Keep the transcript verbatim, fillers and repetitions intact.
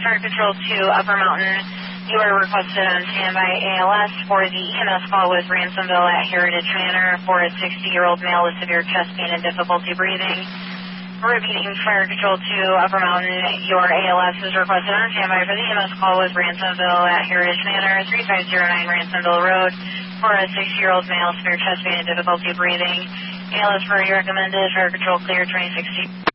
Fire Control two, Upper Mountain. You are requested on standby A L S for the E M S call with Ransomville at Heritage Manor for a sixty-year-old male with severe chest pain and difficulty breathing. Repeating, Fire Control two, Upper Mountain. Your A L S is requested on standby for the E M S call with Ransomville at Heritage Manor, three five zero nine Ransomville Road for a sixty-year-old male, severe chest pain and difficulty breathing. A L S for you recommended, Fire Control clear twenty sixty.